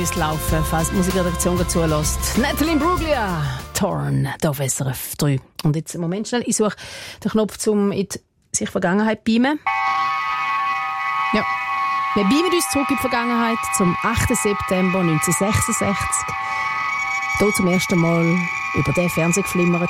müsste laufen, falls die Musikredaktion zulässt. Natalie Imbruglia, Torn, hier auf SRF 3. Und jetzt im Moment schnell, ich suche den Knopf, um in die Vergangenheit zu beamen. Ja. Wir beamen uns zurück in die Vergangenheit zum 8. September 1966. Hier zum ersten Mal über den Fernseher geflimmert.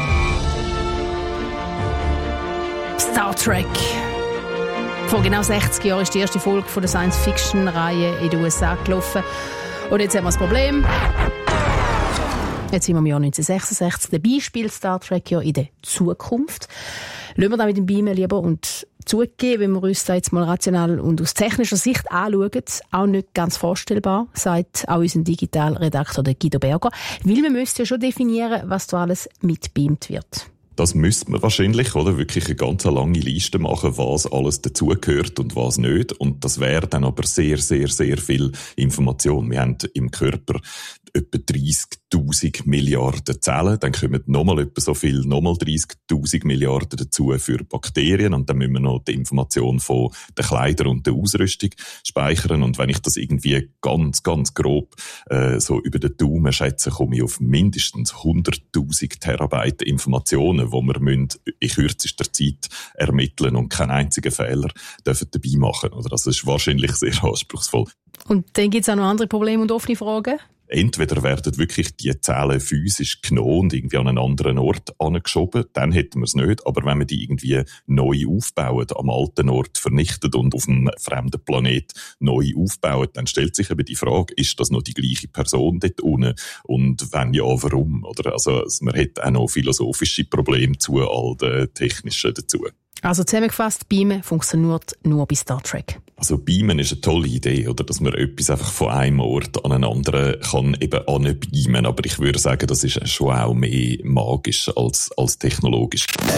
Star Trek. Vor genau 60 Jahren ist die erste Folge von der Science-Fiction-Reihe in den USA gelaufen. Und jetzt haben wir das Problem. Jetzt sind wir im Jahr 1966. Dabei spielt Star Trek ja in der Zukunft. Lassen wir da mit dem Beamen lieber und zugeben, wenn wir uns da jetzt mal rational und aus technischer Sicht anschauen, auch nicht ganz vorstellbar, sagt auch unser Digitalredakteur Guido Berger. Weil wir müssen ja schon definieren, was da alles mitbeamt wird. Das müsste man wahrscheinlich, oder? Wirklich eine ganz lange Liste machen, was alles dazugehört und was nicht. Und das wäre dann aber sehr, sehr, sehr viel Information. Wir haben im Körper etwa 30.000 Milliarden Zellen. Dann kommen nochmal etwa so viel, nochmal 30.000 Milliarden dazu für Bakterien. Und dann müssen wir noch die Information von den Kleidern und der Ausrüstung speichern. Und wenn ich das irgendwie ganz, ganz grob so über den Daumen schätze, komme ich auf mindestens 100.000 Terabyte Informationen, die wir in kürzester Zeit ermitteln und keinen einzigen Fehler dürfen dabei machen. Oder? Das ist wahrscheinlich sehr anspruchsvoll. Und dann gibt es auch noch andere Probleme und offene Fragen? Entweder werden wirklich die Zellen physisch genommen und irgendwie an einen anderen Ort angeschoben, dann hätten wir es nicht. Aber wenn wir die irgendwie neu aufbauen, am alten Ort vernichtet und auf einem fremden Planet neu aufbauen, dann stellt sich eben die Frage, ist das noch die gleiche Person dort unten? Und wenn ja, warum? Oder also man hat auch noch philosophische Probleme zu all den technischen dazu. Also zusammengefasst, Beamen funktioniert nur bei Star Trek. Also Beamen ist eine tolle Idee, oder? Dass man etwas einfach von einem Ort an einen anderen kann eben anbeamen. Aber ich würde sagen, das ist schon auch mehr magisch als technologisch.